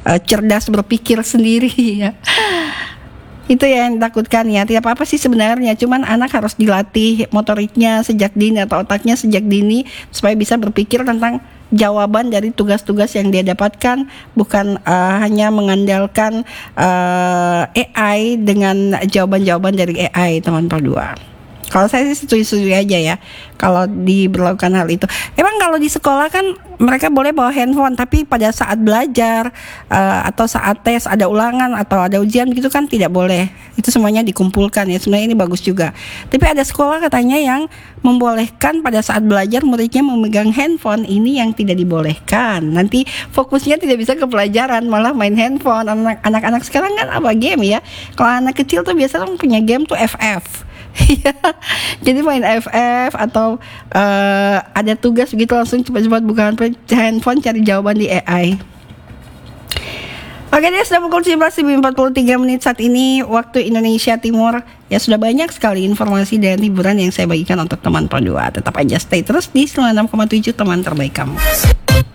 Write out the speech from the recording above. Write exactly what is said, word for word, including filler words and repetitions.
uh, cerdas berpikir sendiri ya. Itu yang ditakutkan ya. Tidak apa-apa sih sebenarnya, cuman anak harus dilatih motoriknya sejak dini atau otaknya sejak dini supaya bisa berpikir tentang jawaban dari tugas-tugas yang dia dapatkan, bukan uh, hanya mengandalkan uh, A I dengan jawaban-jawaban dari A I, teman dua. Kalau saya sih setuju-setuju aja ya kalau diberlakukan hal itu. Emang kalau di sekolah kan mereka boleh bawa handphone, tapi pada saat belajar uh, atau saat tes ada ulangan atau ada ujian begitu kan tidak boleh. Itu semuanya dikumpulkan ya. Sebenarnya ini bagus juga. Tapi ada sekolah katanya yang membolehkan pada saat belajar muridnya memegang handphone. Ini yang tidak dibolehkan. Nanti fokusnya tidak bisa ke pelajaran, malah main handphone. Anak- Anak-anak sekarang kan apa game ya. Kalau anak kecil tuh biasanya punya game tuh F F. Jadi main F F atau uh, ada tugas begitu langsung cepat-cepat buka handphone cari jawaban di A I. Oke deh, sudah pukul tujuh belas lebih empat puluh tiga menit saat ini waktu Indonesia Timur. Ya sudah banyak sekali informasi dan hiburan yang saya bagikan untuk teman Pro dua. Tetap aja stay terus di sembilan puluh enam koma tujuh teman terbaik kamu.